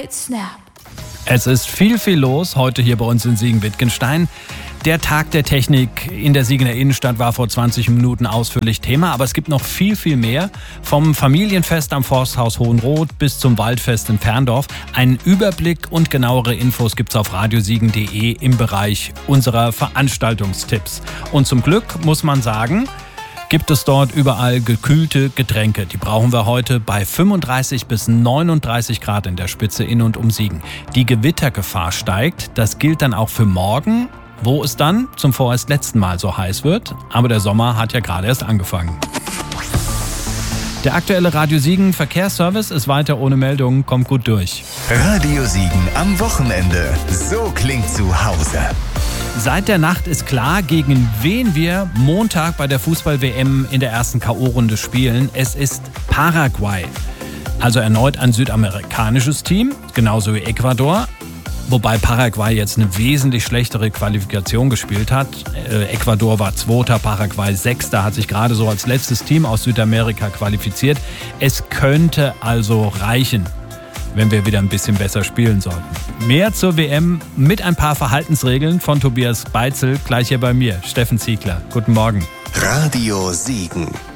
right snap. Es ist viel los heute hier bei uns in Siegen-Wittgenstein. Der Tag der Technik in der Siegener Innenstadt war vor 20 Minuten ausführlich Thema, aber es gibt noch viel mehr. Vom Familienfest am Forsthaus Hohenroth bis zum Waldfest in Ferndorf. Einen Überblick und genauere Infos gibt's auf radiosiegen.de im Bereich unserer Veranstaltungstipps. Und zum Glück muss man sagen, gibt es dort überall gekühlte Getränke. Die brauchen wir heute bei 35 bis 39 Grad in der Spitze in und um Siegen. Die Gewittergefahr steigt. Das gilt dann auch für morgen, wo es dann zum vorerst letzten Mal so heiß wird. Aber der Sommer hat ja gerade erst angefangen. Der aktuelle Radio Siegen Verkehrsservice ist weiter ohne Meldungen, kommt gut durch. Radio Siegen am Wochenende. So klingt zu Hause. Seit der Nacht ist klar, gegen wen wir Montag bei der Fußball-WM in der ersten K.O.-Runde spielen. Es ist Paraguay. Also erneut ein südamerikanisches Team, genauso wie Ecuador. Wobei Paraguay jetzt eine wesentlich schlechtere Qualifikation gespielt hat. Ecuador war Zweiter, Paraguay Sechster, hat sich gerade so als letztes Team aus Südamerika qualifiziert. Es könnte also reichen, wenn wir wieder ein bisschen besser spielen sollten. Mehr zur WM mit ein paar Verhaltensregeln von Tobias Beitzel gleich hier bei mir, Steffen Ziegler. Guten Morgen. Radio Siegen.